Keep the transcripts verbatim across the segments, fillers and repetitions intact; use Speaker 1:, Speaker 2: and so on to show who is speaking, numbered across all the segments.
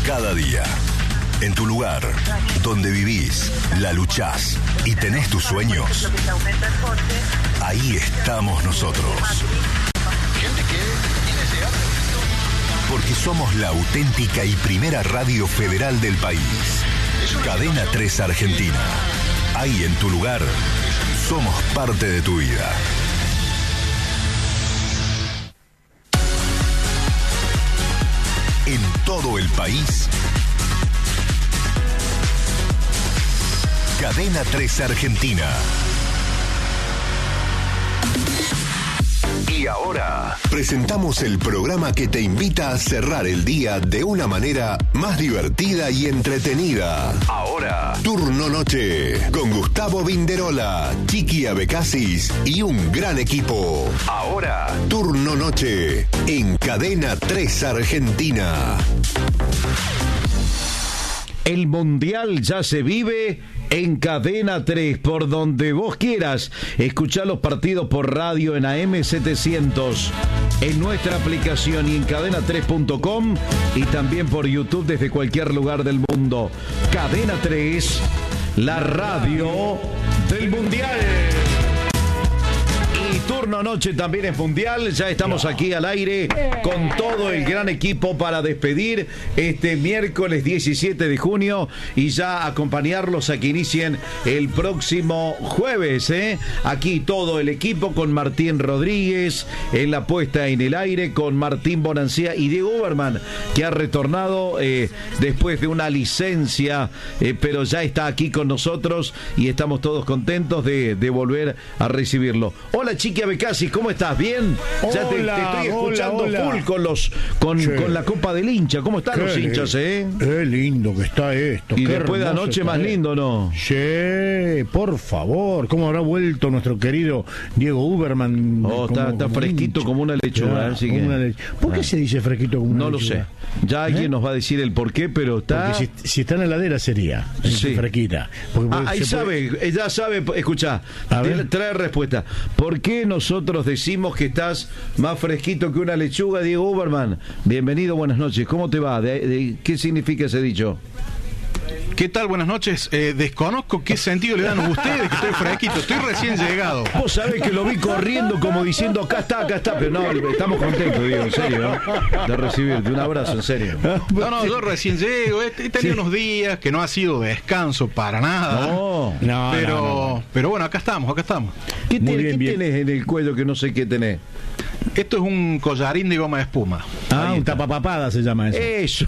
Speaker 1: Cada día, en tu lugar, donde vivís, la luchás y tenés tus sueños, ahí estamos nosotros. Porque somos la auténtica y primera radio federal del país. Cadena tres Argentina. Ahí en tu lugar, somos parte de tu vida. En todo el país, Cadena tres Argentina. Y ahora presentamos el programa que te invita a cerrar el día de una manera más divertida y entretenida. Ahora, Turno Noche, con Gustavo Vinderola, Chiqui Abecasis y un gran equipo. Ahora, Turno Noche, en Cadena tres Argentina.
Speaker 2: El Mundial ya se vive en Cadena tres, por donde vos quieras. Escuchá los partidos por radio en A M setecientos, en nuestra aplicación y en cadena tres punto com, y también por YouTube desde cualquier lugar del mundo. Cadena tres, la radio del Mundial. Y Turno Noche también es mundial. Ya estamos aquí al aire con todo el gran equipo para despedir este miércoles diecisiete de junio y ya acompañarlos a que inicien el próximo jueves, ¿eh? Aquí todo el equipo con Martín Rodríguez en la puesta en el aire, con Martín Bonancía y Diego Uberman, que ha retornado eh, después de una licencia, eh, pero ya está aquí con nosotros y estamos todos contentos de, de volver a recibirlo. Hola, Chiqui Abecasis, ¿cómo estás? ¿Bien?
Speaker 3: Hola,
Speaker 2: ya te, te estoy escuchando
Speaker 3: hola, hola.
Speaker 2: full con los con,
Speaker 3: Sí.
Speaker 2: con la Copa del Hincha. ¿Cómo están
Speaker 3: Qué
Speaker 2: los hinchas, eh?
Speaker 3: Qué lindo que está esto.
Speaker 2: Y
Speaker 3: qué
Speaker 2: después de
Speaker 3: hermoso
Speaker 2: anoche
Speaker 3: está
Speaker 2: más
Speaker 3: esto.
Speaker 2: lindo, ¿no?
Speaker 3: Sí, por favor. ¿Cómo habrá vuelto nuestro querido Diego Uberman?
Speaker 2: Oh, está, está fresquito como una lechuga.
Speaker 3: Ya,
Speaker 2: así
Speaker 3: como
Speaker 2: que...
Speaker 3: una leche- ¿Por qué
Speaker 2: Ah.
Speaker 3: se dice fresquito como una
Speaker 2: No lo sé.
Speaker 3: lechuga?
Speaker 2: Ya alguien
Speaker 3: ¿Eh?
Speaker 2: nos va a decir el por qué, pero está...
Speaker 3: Porque si, si está en la heladera sería
Speaker 2: Sí.
Speaker 3: fresquita. Porque,
Speaker 2: Ah,
Speaker 3: porque
Speaker 2: ahí
Speaker 3: se puede-
Speaker 2: sabe, ella sabe, escucha,
Speaker 3: A ver.
Speaker 2: trae respuesta. ¿Por qué nosotros decimos que estás más fresquito que una lechuga, Diego Uberman? Bienvenido, buenas noches. ¿Cómo te va? ¿De, de, qué significa ese dicho?
Speaker 4: ¿Qué tal? Buenas noches. Eh, desconozco qué sentido le dan a ustedes que estoy fresquito. Estoy recién llegado.
Speaker 2: Vos sabés que lo vi corriendo como diciendo acá está, acá está, pero no, estamos contentos, Diego, en serio, ¿no? De recibirte. Un abrazo, en serio.
Speaker 4: No, no, yo recién llego. He, he tenido
Speaker 2: Sí.
Speaker 4: unos días que no ha sido descanso para nada.
Speaker 2: No.
Speaker 3: No,
Speaker 4: pero,
Speaker 3: no, no, no.
Speaker 4: pero bueno, acá estamos, acá estamos.
Speaker 2: ¿Qué,
Speaker 3: Muy
Speaker 2: te-
Speaker 3: bien,
Speaker 2: qué
Speaker 3: bien.
Speaker 2: tenés en el cuello que no sé qué tenés?
Speaker 4: Esto es un collarín de goma de espuma.
Speaker 3: Ah,
Speaker 4: Ahí
Speaker 3: un
Speaker 4: está.
Speaker 3: tapapapada se llama eso.
Speaker 2: Eso.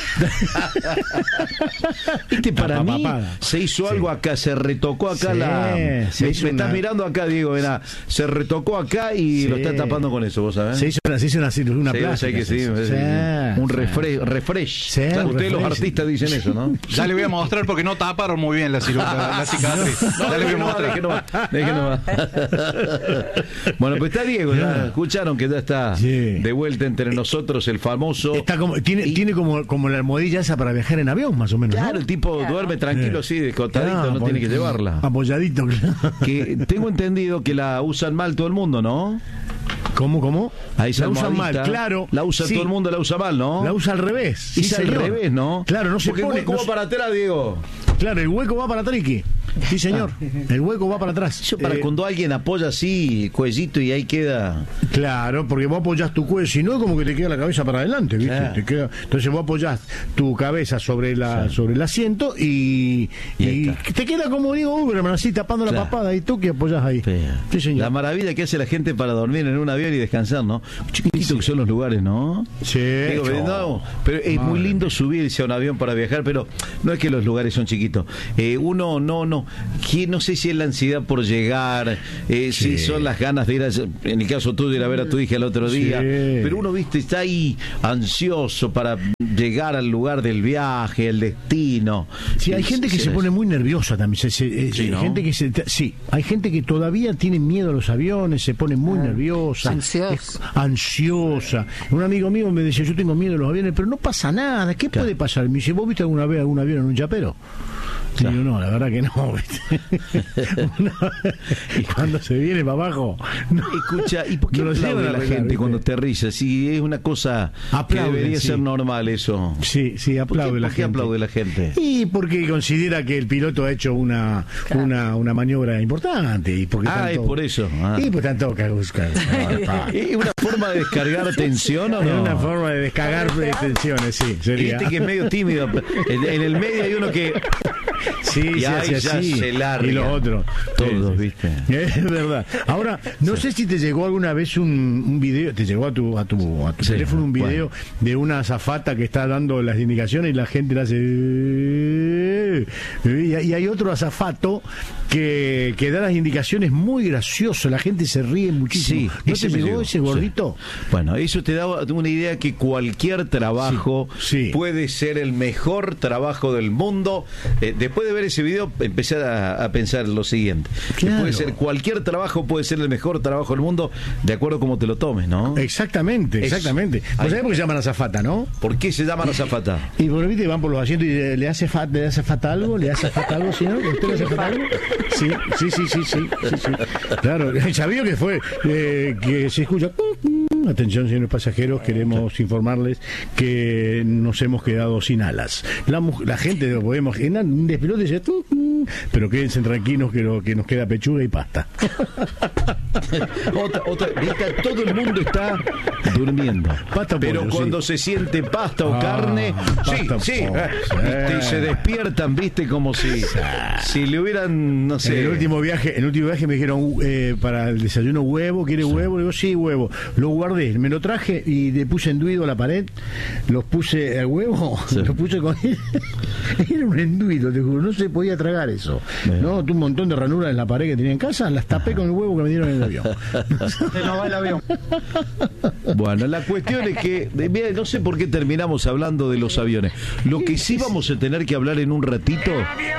Speaker 2: Este para mí
Speaker 3: Tapapapada.
Speaker 2: se hizo
Speaker 3: Sí.
Speaker 2: algo acá, se retocó acá
Speaker 3: Sí,
Speaker 2: la.
Speaker 3: se
Speaker 2: me
Speaker 3: hizo
Speaker 2: me estás
Speaker 3: una-
Speaker 2: mirando acá, Diego, verá, se retocó acá y
Speaker 3: Sí.
Speaker 2: lo está tapando con eso, vos sabés.
Speaker 3: Se hizo una, se hizo una, una
Speaker 2: Sí,
Speaker 3: plástica.
Speaker 2: sé que sí,
Speaker 3: se hizo.
Speaker 2: sí.
Speaker 3: Sí,
Speaker 2: Un
Speaker 3: sí.
Speaker 2: refresh, refresh.
Speaker 3: Sí,
Speaker 2: O sea,
Speaker 3: un
Speaker 2: ustedes los
Speaker 3: refresh.
Speaker 2: artistas dicen eso, ¿no?
Speaker 4: Ya le voy a mostrar porque no taparon muy bien la, ciru- la, la cicatriz.
Speaker 2: No,
Speaker 4: ya le voy a
Speaker 2: no,
Speaker 4: mostrar.
Speaker 2: deje nomás, deje nomás. Bueno, pues está Diego, ya escucharon que ya está
Speaker 3: Sí.
Speaker 2: de vuelta entre nosotros, el famoso.
Speaker 3: Está como, tiene,
Speaker 2: Y-
Speaker 3: tiene como, como la almohadilla esa para viajar en avión, más o menos.
Speaker 2: Claro,
Speaker 3: ¿no?
Speaker 2: el tipo duerme tranquilo así, descotadito,
Speaker 3: Claro,
Speaker 2: no
Speaker 3: porque-
Speaker 2: tiene que llevarla.
Speaker 3: Apoyadito, claro.
Speaker 2: Que tengo entendido que la usan mal todo el mundo, ¿no?
Speaker 3: ¿Cómo, cómo?
Speaker 2: A esa
Speaker 3: la usan mal,
Speaker 2: almohadita,
Speaker 3: claro.
Speaker 2: La usa
Speaker 3: Sí.
Speaker 2: todo el mundo, la usa mal, ¿no?
Speaker 3: La usa al revés. Sí,
Speaker 2: es al
Speaker 3: señor.
Speaker 2: revés, ¿no?
Speaker 3: Claro, no se
Speaker 2: Porque
Speaker 3: pone.
Speaker 2: el hueco
Speaker 3: no
Speaker 2: va
Speaker 3: se-
Speaker 2: para atrás, Diego.
Speaker 3: Claro, el hueco va para Triqui. Sí, señor. El hueco va para atrás.
Speaker 2: Eso para
Speaker 3: Eh,
Speaker 2: cuando alguien apoya así, cuellito, y ahí queda.
Speaker 3: Claro, porque vos apoyás tu cuello, si no es como que te queda la cabeza para adelante, ¿viste?
Speaker 2: Claro.
Speaker 3: Te queda, entonces vos apoyás tu cabeza sobre la sobre el asiento y,
Speaker 2: Y ahí
Speaker 3: y
Speaker 2: está.
Speaker 3: te queda como digo Uberman, así tapando
Speaker 2: Claro.
Speaker 3: la papada y tú que apoyás ahí. Sí, señor.
Speaker 2: La maravilla que hace la gente para dormir en un avión y descansar, ¿no? Chiquitito que son los lugares, ¿no?
Speaker 3: Sí,
Speaker 2: Digo,
Speaker 3: yo-
Speaker 2: no, pero es muy
Speaker 3: Madre.
Speaker 2: lindo subirse a un avión para viajar, pero no es que los lugares son chiquitos. Eh, uno no, no, que no sé si es la ansiedad por llegar, eh, si son las ganas de ir, a, en el caso tuyo, ir a ver a tu hija el otro día,
Speaker 3: Sí.
Speaker 2: pero uno, viste, está ahí ansioso para llegar al lugar del viaje, el destino.
Speaker 3: Sí, hay
Speaker 2: Eh,
Speaker 3: gente que
Speaker 2: sí,
Speaker 3: se pone muy nerviosa también. Se- se- eh,
Speaker 2: Sí, ¿no?
Speaker 3: gente que se, sí, hay gente que todavía tiene miedo a los aviones, se pone muy nerviosa,
Speaker 5: ansiosa.
Speaker 3: es- ansiosa. Un amigo mío me decía, yo tengo miedo a los aviones, pero no pasa nada. ¿Qué
Speaker 2: Claro.
Speaker 3: puede pasar? Me dice, ¿vos viste alguna vez algún avión en un chapero? Sí, no, la verdad que no. no. Y cuando se viene para abajo, no.
Speaker 2: Escucha, ¿y por qué
Speaker 3: no
Speaker 2: aplaude la
Speaker 3: arreglar,
Speaker 2: gente
Speaker 3: ¿viste?
Speaker 2: cuando aterriza? Si es una cosa
Speaker 3: Aplauden,
Speaker 2: que debería
Speaker 3: sí.
Speaker 2: ser normal eso.
Speaker 3: Sí, sí, aplaude
Speaker 2: ¿Por qué,
Speaker 3: la
Speaker 2: por qué
Speaker 3: gente.
Speaker 2: aplaude la gente?
Speaker 3: Y porque considera que el piloto ha hecho una
Speaker 5: Claro.
Speaker 3: una, una maniobra importante. Y porque
Speaker 2: Ah,
Speaker 3: tanto-
Speaker 2: es por eso. Ah.
Speaker 3: Y pues tanto que buscar.
Speaker 2: ¿Es una forma de descargar tensión o
Speaker 3: Es
Speaker 2: no?
Speaker 3: una forma de descargar tensiones, sí, sería.
Speaker 2: Viste que es medio tímido. En, en el medio hay uno que...
Speaker 3: Sí,
Speaker 2: Y
Speaker 3: se
Speaker 2: ahí
Speaker 3: hace
Speaker 2: ya
Speaker 3: así.
Speaker 2: se larga.
Speaker 3: Y los otros.
Speaker 2: Todos,
Speaker 3: Sí, sí.
Speaker 2: ¿viste?
Speaker 3: Es verdad. Ahora, no sé si te llegó alguna vez un, un video, te llegó a tu, a tu, a tu
Speaker 2: Sí,
Speaker 3: teléfono un video
Speaker 2: bueno.
Speaker 3: de una azafata que está dando las indicaciones y la gente le hace... Y hay y hay otro azafato que, que da las indicaciones muy gracioso, la gente se ríe muchísimo.
Speaker 2: Sí,
Speaker 3: ¿No
Speaker 2: ese
Speaker 3: te
Speaker 2: me
Speaker 3: llegó
Speaker 2: llegó,
Speaker 3: ese gordito?
Speaker 2: sí. Bueno, eso te da una idea que cualquier trabajo
Speaker 3: Sí, sí.
Speaker 2: puede ser el mejor trabajo del mundo. Eh, después de ver ese video, empecé a, a pensar lo siguiente. Que
Speaker 3: Claro.
Speaker 2: puede ser cualquier trabajo, puede ser el mejor trabajo del mundo, de acuerdo a cómo te lo tomes, ¿no?
Speaker 3: Exactamente,
Speaker 2: Eso.
Speaker 3: exactamente.
Speaker 2: Ahí.
Speaker 3: ¿Vos sabés por qué se llaman azafata, no?
Speaker 2: ¿Por qué se llama azafata?
Speaker 3: Y por viste, van por los asientos y le, le hace fa- le hace falta algo, le hace falta algo, señor, ¿usted le hace falta algo? Sí, sí, sí, sí, sí, sí, sí. Claro, sabía que fue eh, que se escucha. Atención, señores pasajeros, queremos informarles que nos hemos quedado sin alas. La, mu- la gente lo podemos imaginar, un despilote dice, "Tu, tu", pero quédense tranquilos que, lo, que nos queda pechuga y pasta.
Speaker 2: otra, otra, ¿viste? Todo el mundo está durmiendo.
Speaker 3: Pasta
Speaker 2: pero
Speaker 3: pollo,
Speaker 2: cuando
Speaker 3: sí.
Speaker 2: se siente pasta o
Speaker 3: Ah,
Speaker 2: carne, sí,
Speaker 3: pasta
Speaker 2: sí,
Speaker 3: pollo,
Speaker 2: eh,
Speaker 3: sí.
Speaker 2: ¿viste? Y se despiertan, viste, como si, si le hubieran, no sé.
Speaker 3: En el último viaje, en el último viaje me dijeron eh, para el desayuno huevo, ¿quiere huevo? Le digo, sí, huevo. Lo guardé, me lo traje y le puse enduido a la pared, los puse al huevo,
Speaker 2: Sí.
Speaker 3: lo puse con era un enduido, te juro, no se podía tragar eso.
Speaker 2: Bien.
Speaker 3: No, tuve un montón de ranuras en la pared que tenía en casa, las tapé con el huevo que me dieron en el avión.
Speaker 5: Se nos va el avión.
Speaker 2: Bueno, la cuestión es que, eh, mira, no sé por qué terminamos hablando de los aviones. Lo que sí vamos a tener que hablar en un ratito,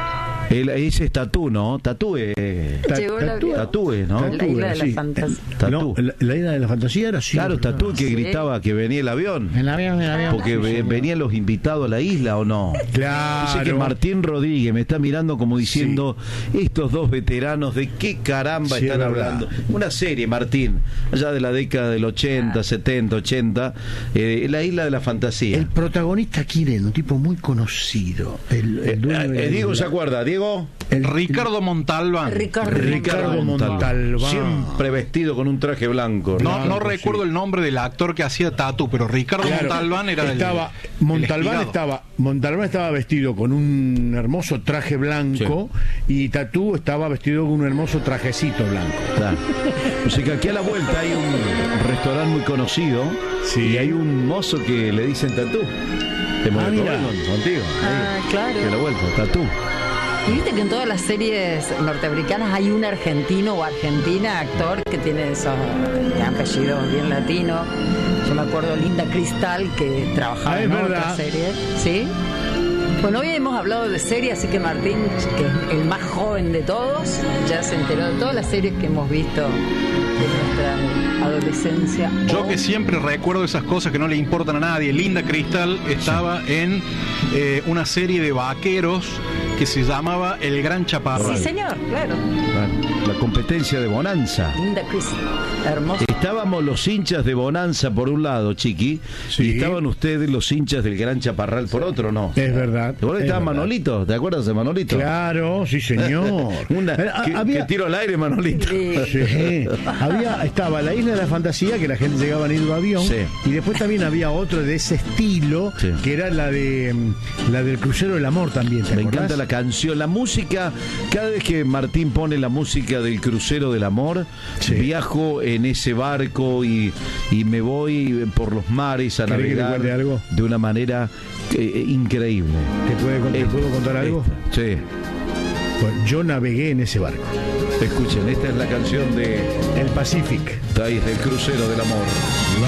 Speaker 2: el, ese es Tatú, ¿no? Tatú es...
Speaker 3: Ta-
Speaker 5: Llegó el
Speaker 3: tatú-
Speaker 5: avión.
Speaker 2: Tatú es, ¿no?
Speaker 5: La isla de la
Speaker 3: sí.
Speaker 5: fantasía.
Speaker 2: Tatú.
Speaker 3: No, la, la isla de la fantasía era así.
Speaker 2: Claro, Tatú que
Speaker 5: Sí.
Speaker 2: gritaba que venía el avión.
Speaker 3: El avión, el avión.
Speaker 2: Porque ve- venían los invitados a la isla, ¿o no?
Speaker 3: Claro.
Speaker 2: Dice que Martín Rodríguez me está mirando como diciendo, estos dos veteranos, ¿de qué caramba
Speaker 3: Sí,
Speaker 2: están
Speaker 3: es verdad.
Speaker 2: hablando? Una serie, Martín, allá de la década del ochenta, setenta, ochenta, eh, la isla de la fantasía.
Speaker 3: El protagonista, ¿quién es? Un tipo muy conocido. El, el dueño de la
Speaker 2: Eh, eh, Diego
Speaker 3: isla.
Speaker 2: se acuerda, Diego.
Speaker 3: El-
Speaker 4: Ricardo Montalbán.
Speaker 5: Ricardo.
Speaker 3: Ricardo Montalbán.
Speaker 2: Siempre vestido con un traje blanco.
Speaker 4: No, no
Speaker 3: Blanco,
Speaker 4: recuerdo
Speaker 3: sí.
Speaker 4: el nombre del actor que hacía Tatu, pero Ricardo
Speaker 3: Claro,
Speaker 4: Montalbán era el-
Speaker 3: estaba
Speaker 4: el
Speaker 3: Montalbán
Speaker 4: espigado.
Speaker 3: estaba Montalbán estaba vestido con un hermoso traje blanco y Tatú estaba vestido con un hermoso trajecito blanco.
Speaker 2: Claro. O sea que aquí a la vuelta hay un restaurante muy conocido,
Speaker 3: Sí.
Speaker 2: y hay un mozo que le dicen Tatú. Te
Speaker 3: Ah, mira.
Speaker 2: contigo.
Speaker 5: Ah,
Speaker 2: ahí,
Speaker 5: claro.
Speaker 2: De la vuelta, Tatú.
Speaker 5: Y viste que en todas las series norteamericanas hay un argentino o argentina actor que tiene esos eh, apellidos bien latinos. Yo me acuerdo Linda Cristal, que trabajaba
Speaker 3: Ah, es
Speaker 5: en
Speaker 3: verdad.
Speaker 5: otra serie. ¿Sí? Bueno, hoy hemos hablado de series, así que Martín, que es el más joven de todos, ya se enteró de todas las series que hemos visto de nuestra adolescencia.
Speaker 4: Yo
Speaker 5: O-
Speaker 4: que siempre recuerdo esas cosas que no le importan a nadie. Linda Cristal estaba en eh, una serie de vaqueros que se llamaba El Gran Chaparral.
Speaker 5: Sí, señor, claro.
Speaker 2: La competencia de Bonanza.
Speaker 5: Linda Cristal, hermosa.
Speaker 2: Estábamos los hinchas de Bonanza por un lado, Chiqui,
Speaker 3: Sí.
Speaker 2: y estaban ustedes los hinchas del Gran Chaparral por otro, ¿no?
Speaker 3: Es verdad.
Speaker 2: ¿Te acuerdas?
Speaker 3: es
Speaker 2: Estaba
Speaker 3: verdad.
Speaker 2: Manolito, ¿te acuerdas de Manolito?
Speaker 3: Claro, sí, señor.
Speaker 2: Una,
Speaker 3: Eh,
Speaker 2: que,
Speaker 3: había-
Speaker 2: que tiro al aire, Manolito.
Speaker 5: Sí.
Speaker 3: Sí. Había, estaba la isla de la fantasía, que la gente llegaba en el avión,
Speaker 2: Sí.
Speaker 3: y después también había otro de ese estilo,
Speaker 2: Sí.
Speaker 3: que era la de mm, la del crucero del amor también. ¿te
Speaker 2: Me
Speaker 3: acordás?
Speaker 2: encanta la canción, la música. Cada vez que Martín pone la música del Crucero del Amor,
Speaker 3: Sí.
Speaker 2: viajo en ese barco y, y me voy por los mares a
Speaker 3: ¿Querés que te
Speaker 2: navegar
Speaker 3: cuente algo?
Speaker 2: de una manera eh, increíble.
Speaker 3: ¿Te, puede, ¿te
Speaker 2: Esta,
Speaker 3: puedo contar algo?
Speaker 2: esta, Sí.
Speaker 3: Pues yo navegué en ese barco.
Speaker 2: Escuchen, esta es la canción de
Speaker 3: El Pacific.
Speaker 2: Taís del Crucero del Amor.